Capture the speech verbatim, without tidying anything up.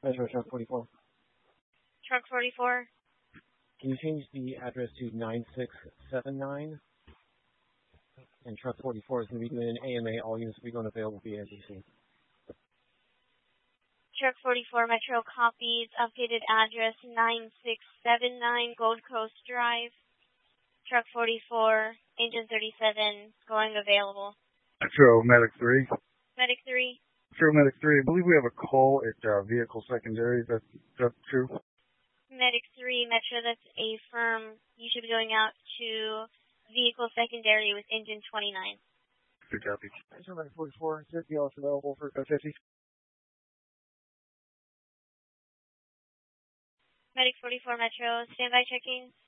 Metro Truck forty-four. Truck forty-four. Can you change the address to nine six seven nine? And Truck forty-four is going to be doing an A M A. All units will be going available via N B C. Truck forty-four Metro copies, updated address nine six seven nine Gold Coast Drive. Truck forty-four, engine thirty-seven, going available. Metro Medic three. Medic three. Metro Medic three, I believe we have a call at uh, vehicle secondary. That's, that's true? Medic three, Metro, that's a firm. You should be going out to vehicle secondary with engine twenty-nine. Good copy. Metro Medic forty-four, fifty dollars available for code fifty. Medic forty-four Metro, standby checking.